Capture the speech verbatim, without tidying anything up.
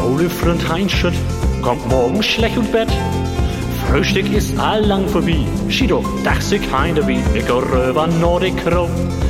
Ole Freund Heinschütt kommt morgen schlecht und Bett. Frühstück ist allang vorbei. Schido, dach sich kein dabei. Ich geh rüber Nordic Crow.